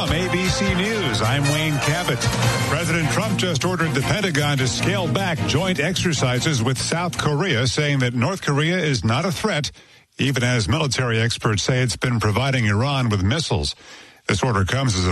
From ABC News, I'm Wayne Cabot. President Trump just ordered the Pentagon to scale back joint exercises with South Korea, saying that North Korea is not a threat, even as military experts say it's been providing Iran with missiles. This order comes as a